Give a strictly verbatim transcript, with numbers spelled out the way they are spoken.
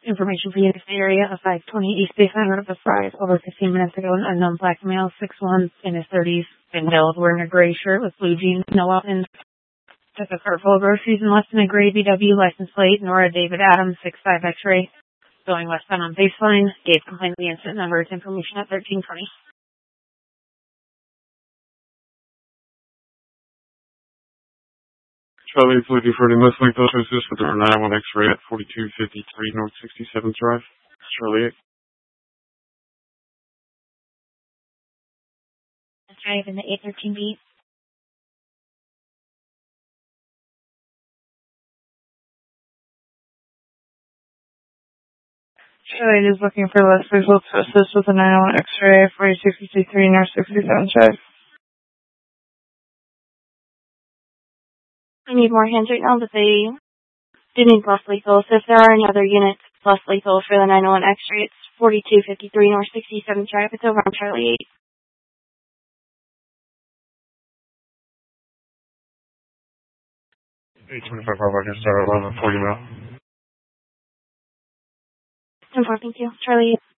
Information for you in the area of five twenty East Bay Center of the Fries. Over fifteen minutes ago, an unknown black male, six one, in his thirties, been veiled, wearing a gray shirt with blue jeans, no weapons. Took a cart full of groceries and left in a gray B W license plate. Nora David Adams, six five X-ray. Going westbound on Baseline. Gave complaint the incident number. It's information at thirteen twenty. Charlie, please refer to Miss Link Assist with our nine one X-ray at forty-two fifty-three North sixty-seventh Drive. Charlie eight. Drive in the eight thirteen B. Charlie is looking for less visual to assist with a nine one X-ray at forty-two fifty-three North sixty-seventh Drive. I need more hands right now, but they do need less lethal. So if there are any other units less lethal for the nine one X-ray, it's forty-two fifty-three North sixty-seventh Drive. It's over on Charlie eight. eight twenty-five Bravo, I can start at eleven for you now. ten four, thank you. Charlie eight.